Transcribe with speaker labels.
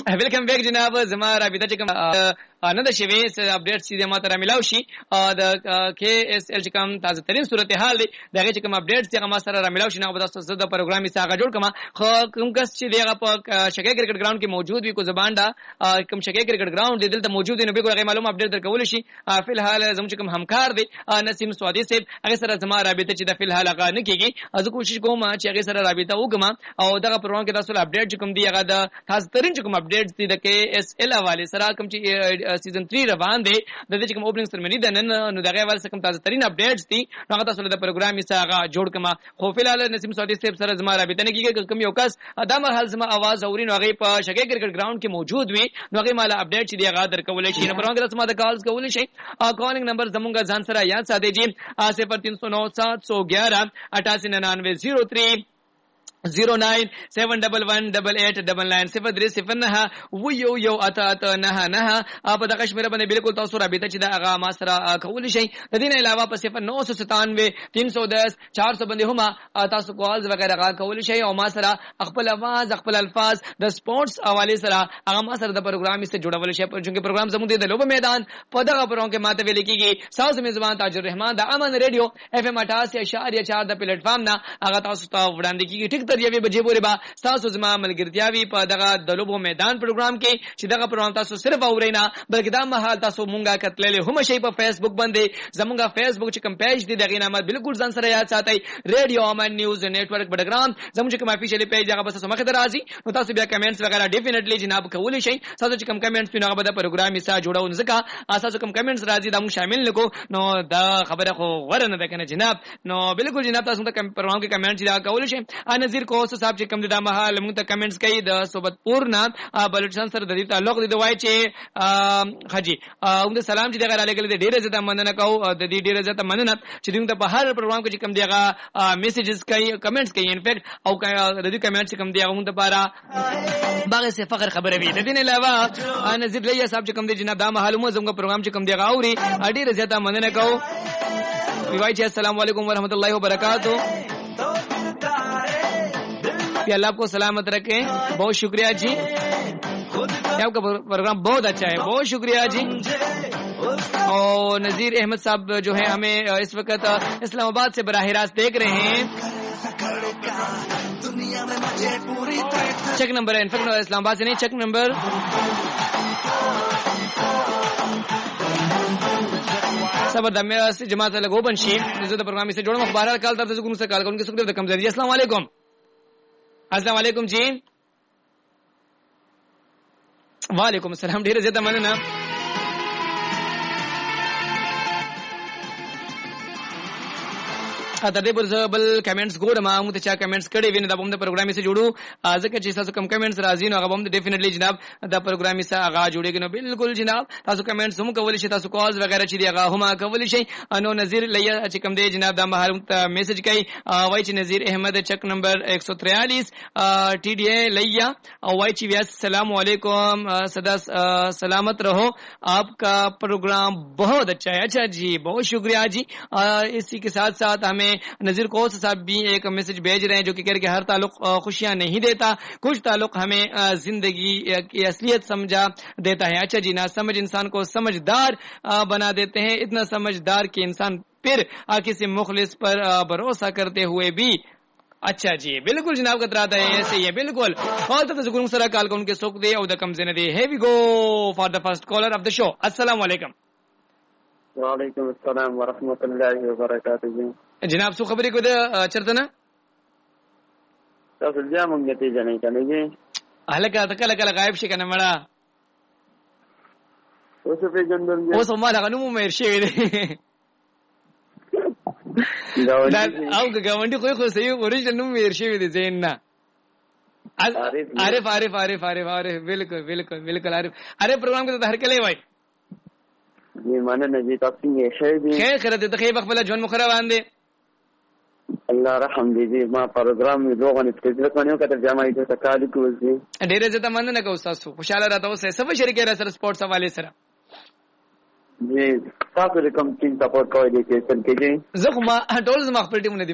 Speaker 1: ویلکم بیک جناب زما رابطه چې کوم نه د شوي اپډیټ چې ما ته ملاو شي د کې اس ال چې کوم تازه ترين صورتحال دی دغه چې کوم اپډیټ چې ما سره ملاو شي نه به تاسو د پروګرام یې څنګه جوړ کما خو کوم کس چې دغه په شګه کرکټ ګراوند کې موجود وي کو زبان دا کوم شګه کرکټ ګراوند دی دلته موجود دی نو به کوم معلومه اپډیټ درکول شي فی الحال زموږ کوم همکار دی نسیم سوادي صاحب هغه سره زما رابطه چې د فی الحال هغه نه کیږي از کوشش کوم چې هغه سره رابطه وکم او دغه پروګرام کې تاسو اپډیټ کوم دی هغه د تاسو ترين کوم اپډیټ دی د کې اس ال حواله سره کوم چې سیزن 3 روان دی د دې کوم اوپننګ سرمنی د نن نو دغه حواله سره کوم تاسو ترين اپډیټس دي نو تاسو د پروګرام یې څنګه جوړ کما خو فی الحال نسیم سوادي صاحب سره زما رابطه نه کیږي کوم یو کس دا مرحله زما आवाज اورین هغه په شګه کرکټ ګراوند کې موجود وي نو هغه مال اپډیټ چې دی هغه درکول شي نو پروګرام کې سم د کالز کول شي کالینګ نمبر زمونږ ځان سره یاد ساده جی 0309 711 09711889 ویو اتا نه په دغه شمیره باندې بالکل تاسو رابطه چې دا هغه ما سره کول شي د دې نه علاوه په 0997 310 400 باندې هم تاسو کالز وغیرہ کول شي او ما سره خپل आवाज خپل الفاظ د سپورتس حواله سره هغه ما سره د پروګرام سره جوړول شي چې پروګرام زموږ د لوب میدان په دغه پروګرام کې ماته ویل کیږي ساز میزبان تاج الرحمن د امن ریډیو اف ام 88.4 د پلیټ فارم نه هغه تاسو ته وړاندې کیږي ټیک تر یوې بجې پورې با تاسو زما ملګرتیاوي په دغه د لوبو میدان پروګرام کې چې دغه پروګرام تاسو صرف اورینا بلکې دا مهال تاسو مونږه کتللې هم شي په فیسبوک باندې زمونږه فیسبوک چې کوم پیج دی دغه نامه بالکل ځان سره یاد ساتئ ریډیو امن نیوز نتورک بډګرام زموږ کوم افیشیل پیج هغه بس مخه درازي نو تاسو بیا کمنټس وغیرہ ډیفینټلی جناب کولی شي تاسو چې کوم کمنټس په هغه د پروګرام یې سره جوړو ځکه اساسو کوم کمنټس راځي دا موږ شامل نکو نو دا خبره خو غوړه نه ده کنه جناب نو بالکل جناب تاسو ته پروګرام کې کمنټس دا کولی شي نذیر کوس صاحب چې کوم د مهال موږ ته کمنټس کوي د صوبت پور نه بلوچستان سره د دې تعلق دی وای چې خجی اومده سلام چې دغه علیکم دې ډیره زته مننه کو د دې ډیره زته مننه چې دوی ته په هر پروګرام کې کوم دیغه میسیجز کوي کمنټس کوي ان فیکټ او د دې کمنټس کوم دیغه موږ ته پاره باغ سے فخر خبره وی د دې نه علاوه نذیر لیا صاحب چې کوم دی جناب دا معلومه زموږ پروګرام چې کوم دیغه اوري ډیره زته مننه کو وای چې السلام علیکم ورحمۃ اللہ وبرکاتہ اللہ آپ کو سلامت رکھیں بہت شکریہ جی آپ کا پروگرام بہت اچھا ہے بہت شکریہ جی اور نذیر احمد صاحب جو ہے ہمیں اس وقت اسلام آباد سے براہ راست دیکھ رہے ہیں چیک نمبر ہے انفیکٹ اسلام آباد سے نہیں چیک نمبر صبر دمه جماعت لګو بنشي زه د پروګرام سره جوړم بهر کال تاسو کوم څه کال کوم کې څوک د کم ځای السلام علیکم السلام علیکم جی وعلیکم السلام ډیر زیاته مننه دا دې بل کمنټس ګورم ما ته چا کمنټس کړي ویني دا په د پروګرام سره جوړو ځکه چې تاسو کوم کمنټس راځي نو هغه هم ډیفینټلی جناب دا پروګرام سره هغه جوړیږي نو بالکل جناب تاسو کمنټس هم کولی شئ تاسو کالز وغیرہ چې دی هغه هم کولی شئ نو نذیر لیا چې کوم دی جناب دا مهال میسج کوي وای چې نذیر احمد چک نمبر 143 ٹی ڈی اے لیا وای چې السلام علیکم سدا سلامت رہو آپ کا پروگرام بہت اچھا ہے اچھا جی بہت شکریہ جی اسی کے ساتھ ساتھ ہمیں نذیر کوس صاحب بھی ایک میسج بھیج رہے ہیں جو کہ کہہ رہے کہ ہر تعلق خوشیاں نہیں دیتا کچھ تعلق ہمیں زندگی کی اصلیت سمجھا دیتا ہے اچھا جی نہ سمجھ انسان کو سمجھدار بنا دیتے ہیں اتنا سمجھدار کہ انسان پھر کسی مخلص پر بھروسہ کرتے ہوئے بھی اچھا جی بالکل جناب کا تراتا ہے ایسے ہی ہے بالکل اور تو ذکر سرا کال کو ان کے سوک دے او دا کم زنه دی ہی وی گو فار دا فرسٹ کالر اف دا شو السلام علیکم
Speaker 2: وعلیکم السلام ورحمۃ اللہ وبرکاتہ
Speaker 1: جناب سو خبرې کو دا چرته نه
Speaker 2: تاسو بیا مونږ ته ځنه کنه جی
Speaker 1: الکه تکل کله غایب شي کنه مړه
Speaker 2: اوس په جندل
Speaker 1: اوس ما لا غنمو مې شي ویلې دا او ګاونډي خو صحیح اوریجنل نوم مې شي ویلې زین نه عارف بالکل عارف ارے پروگرام کو تو ہر کله وای
Speaker 2: جی مننه جی تاسو یې شي دي
Speaker 1: خیر ته خیر خپل جون مخره باندې
Speaker 2: الله رحم دې ما پروګرام یې دوغه نتیجه کوي کته جامعې ته تکالی کوي
Speaker 1: ډېر زته مننه کو تاسو خوشاله راته اوسه سب شریک سره سپورتس حواله سره
Speaker 2: جی تاسو کوم ټیم سپورټ کوئ دې کې څنګه جی
Speaker 1: زه خو ما ټول زما خپل ټیمونه